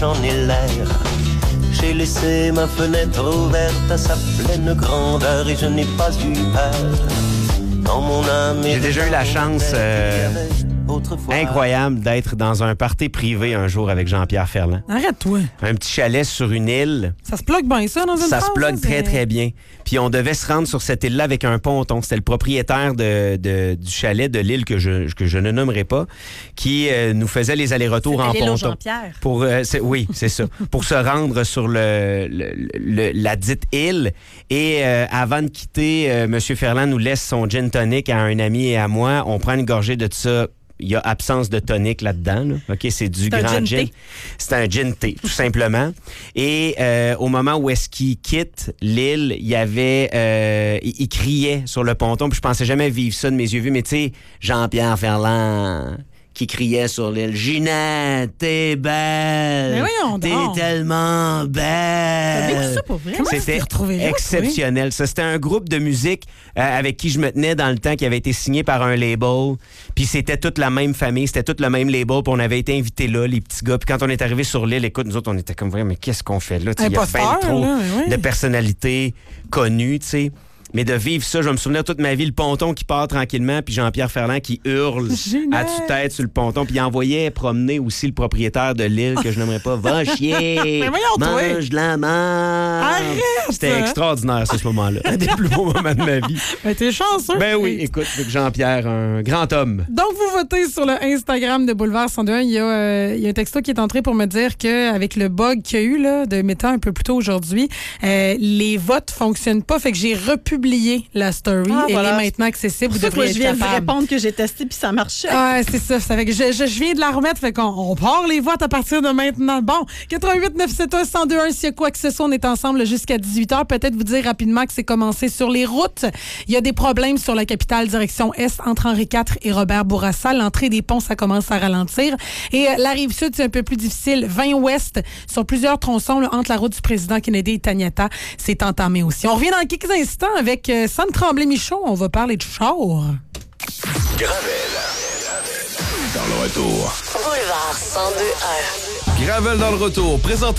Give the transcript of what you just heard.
j'en ai l'air. J'ai laissé ma fenêtre ouverte à sa pleine grandeur et je n'ai pas eu peur. Dans mon âme, j'ai déjà eu la chance incroyable d'être dans un party privé un jour avec Jean-Pierre Ferland. Arrête-toi. Un petit chalet sur une île. Ça se plug bien ça dans une Ça phrase, se plug très, très bien. Puis on devait se rendre sur cette île-là avec un ponton. C'était le propriétaire du chalet de l'île que je ne nommerai pas, qui nous faisait les allers-retours en ponton. Jean-Pierre. Oui, c'est ça. Pour se rendre sur la dite île. Et avant de quitter, M. Ferland nous laisse son gin tonic à un ami et à moi. On prend une gorgée de ça. Il y a absence de tonic là-dedans. Là. OK, c'est du grand gin. C'est un gin thé, tout simplement. Et au moment où est-ce qu'il quitte l'île, il y avait... il criait sur le ponton, puis je pensais jamais vivre ça de mes yeux vus, mais tu sais, Jean-Pierre Ferland... qui criait sur l'île. Ginette, t'es belle. Mais voyons donc. T'es tellement belle. T'as vécu ça pour vrai? C'était exceptionnel. Ça, c'était un groupe de musique avec qui je me tenais dans le temps, qui avait été signé par un label. Puis c'était toute la même famille, c'était tout le même label. Puis on avait été invités là, les petits gars. Puis quand on est arrivé sur l'île, écoute, nous autres, on était comme, mais qu'est-ce qu'on fait là? Il y a bien trop de personnalités connues, tu sais. Mais de vivre ça, je vais me souvenir toute ma vie, le ponton qui part tranquillement, puis Jean-Pierre Ferland qui hurle à tue-tête sur le ponton, puis il envoyait promener aussi le propriétaire de l'île, que je n'aimerais pas. Va chier! Mange de la marde! Arrête! C'était extraordinaire, ce moment-là. Un des plus beaux moments de ma vie. Ben, t'es chanceux. Ben oui, écoute, Jean-Pierre, un grand homme. Donc, vous votez sur le Instagram de Boulevard 102.1. Il y a un texto qui est entré pour me dire qu'avec le bug qu'il y a eu là, de mettant un peu plus tôt aujourd'hui, les votes fonctionnent pas. Fait que j'ai republié la story. Elle est maintenant accessible. Vous devriez être capable. Je viens de répondre que j'ai testé puis ça marchait. C'est ça. Ça fait que je viens de la remettre. Fait qu'on part les votes à partir de maintenant. Bon, 88 971 1021. S'il y a quoi que ce soit, on est ensemble jusqu'à 18h. Peut-être vous dire rapidement que c'est commencé sur les routes. Il y a des problèmes sur la capitale direction Est entre Henri IV et Robert Bourassa. L'entrée des ponts, ça commence à ralentir. Et la Rive-Sud, c'est un peu plus difficile. 20 Ouest, sur plusieurs tronçons là, entre la route du président Kennedy et Taniata, c'est entamé aussi. On revient dans quelques instants avec Sam Tremblay-Michon. On va parler de char. Gravel. Dans le retour. Boulevard 102.1. Gravel dans le retour. Présenté